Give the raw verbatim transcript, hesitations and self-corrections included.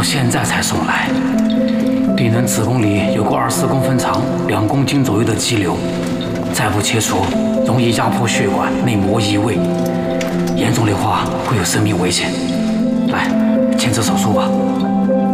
现在才送来。病人子宫里有个二十公分长、两公斤左右的肌瘤，再不切除，容易压迫血管、内膜移位，严重的话会有生命危险。来，签字手术吧。